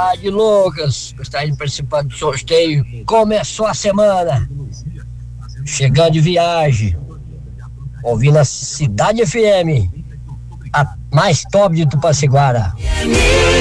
tarde, Lucas. Gostaria de participar do sorteio. Começou a semana. Chegando de viagem. Ouvindo a Cidade FM. A mais top de Tupaciguara.